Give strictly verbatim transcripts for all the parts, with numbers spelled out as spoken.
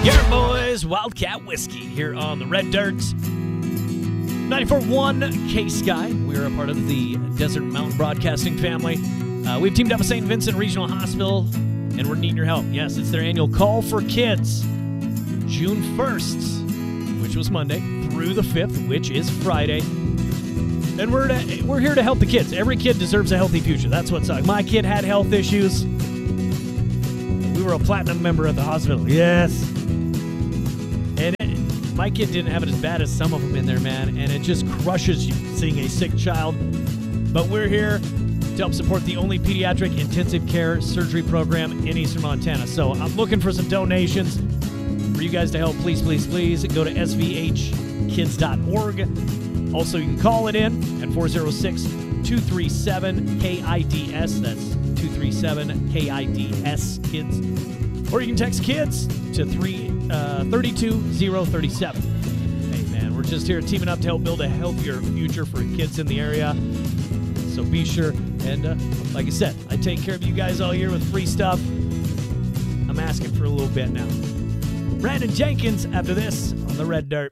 Garrett Boys, Wildcat Whiskey here on the Red Dirt. ninety-four point one K-Sky. We're a part of the Desert Mountain Broadcasting family. Uh, we've teamed up with Saint Vincent Regional Hospital, and we're needing your help. Yes, it's their annual Call for Kids. June first, which was Monday, through the fifth, which is Friday. And we're to, we're here to help the kids. Every kid deserves a healthy future. That's what's up. My kid had health issues. We were a platinum member at the hospital. Yes. And it, my kid didn't have it as bad as some of them in there, man. And it just crushes you seeing a sick child. But we're here to help support the only pediatric intensive care surgery program in Eastern Montana. So I'm looking for some donations for you guys to help. Please, please, please go to s v h kids dot org. Also, you can call it in at four oh six, two three seven, K I D S. That's two three seven, K I D S, kids. Or you can text KIDS to three, uh, three two zero three seven. Hey, man, we're just here teaming up to help build a healthier future for kids in the area. So be sure. And uh, like I said, I take care of you guys all year with free stuff. I'm asking for a little bit now. Brandon Jenkins after this on the Red Dirt.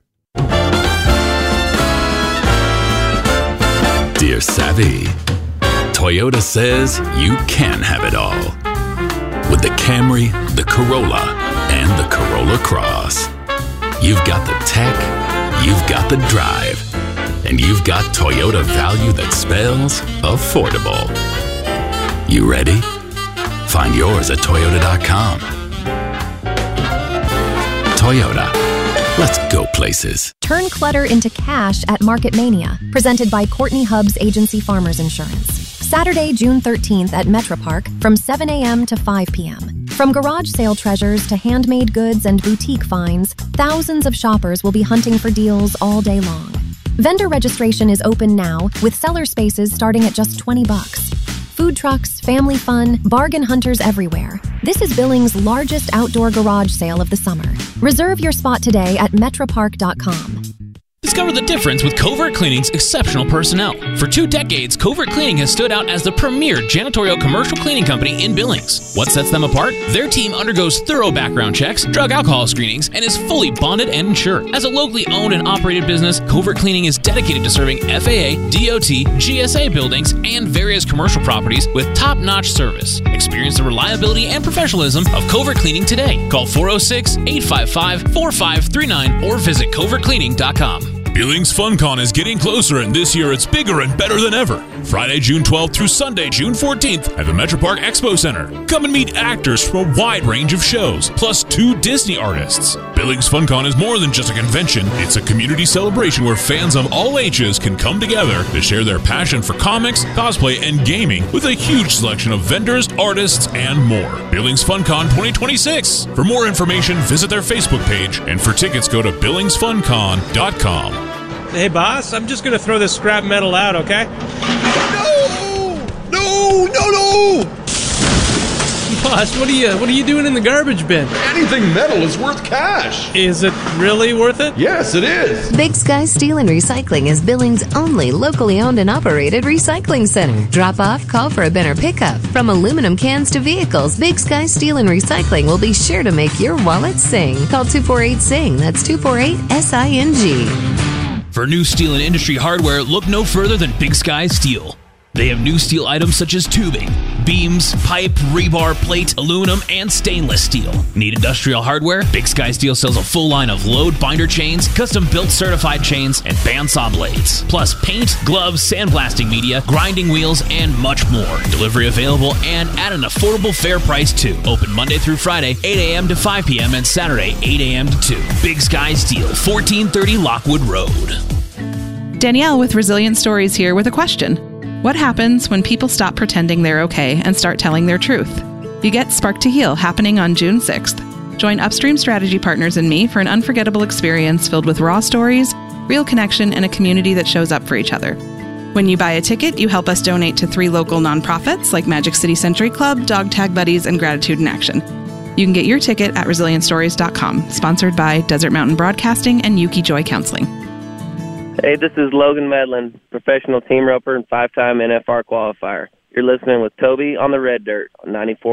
Dear Savvy, Toyota says you can have it all. With the Camry, the Corolla, and the Corolla Cross. You've got the tech, you've got the drive, and you've got Toyota value that spells affordable. You ready? Find yours at toyota dot com. Toyota. Let's go places. Turn clutter into cash at Market Mania, presented by Courtney Hubbs Agency Farmers Insurance. Saturday, June thirteenth at Metro Park from seven a.m. to five p.m. From garage sale treasures to handmade goods and boutique finds, thousands of shoppers will be hunting for deals all day long. Vendor registration is open now, with seller spaces starting at just twenty bucks. Food trucks, family fun, bargain hunters everywhere. This is Billings' largest outdoor garage sale of the summer. Reserve your spot today at metro park dot com. Discover the difference with Covert Cleaning's exceptional personnel. For two decades, Covert Cleaning has stood out as the premier janitorial commercial cleaning company in Billings. What sets them apart? Their team undergoes thorough background checks, drug alcohol screenings, and is fully bonded and insured. As a locally owned and operated business, Covert Cleaning is dedicated to serving F A A, D O T, G S A buildings, and various commercial properties with top-notch service. Experience the reliability and professionalism of Covert Cleaning today. Call four oh six, eight five five, four five three nine or visit covert cleaning dot com. Billings FunCon is getting closer, and this year it's bigger and better than ever. Friday, June twelfth through Sunday, June fourteenth at the Metro Park Expo Center. Come and meet actors from a wide range of shows, plus two Disney artists. Billings FunCon is more than just a convention. It's a community celebration where fans of all ages can come together to share their passion for comics, cosplay, and gaming with a huge selection of vendors, artists, and more. Billings FunCon twenty twenty-six. For more information, visit their Facebook page, and for tickets, go to billings fun con dot com. Hey, boss, I'm just going to throw this scrap metal out, okay? No! No, no, no! Boss, what are you what are you doing in the garbage bin? Anything metal is worth cash. Is it really worth it? Yes, it is. Big Sky Steel and Recycling is Billings' only locally owned and operated recycling center. Drop off, call for a bin or pickup. From aluminum cans to vehicles, Big Sky Steel and Recycling will be sure to make your wallet sing. Call two four eight, S I N G. That's two four eight, S I N G. For new steel and industry hardware, look no further than Big Sky Steel. They have new steel items such as tubing, beams, pipe, rebar, plate, aluminum, and stainless steel. Need industrial hardware? Big Sky Steel sells a full line of load binder chains, custom-built certified chains, and bandsaw blades. Plus paint, gloves, sandblasting media, grinding wheels, and much more. Delivery available and at an affordable fair price too. Open Monday through Friday, eight a.m. to five p.m. and Saturday, eight a.m. to two. Big Sky Steel, fourteen thirty Lockwood Road. Danielle with Resilient Stories here with a question. What happens when people stop pretending they're okay and start telling their truth? You get Spark to Heal happening on June sixth. Join Upstream Strategy Partners and me for an unforgettable experience filled with raw stories, real connection, and a community that shows up for each other. When you buy a ticket, you help us donate to three local nonprofits like Magic City Century Club, Dog Tag Buddies, and Gratitude in Action. You can get your ticket at resilient stories dot com, sponsored by Desert Mountain Broadcasting and Yuki Joy Counseling. Hey, this is Logan Medlin, professional team roper and five-time N F R qualifier. You're listening with Toby on the Red Dirt on ninety-four.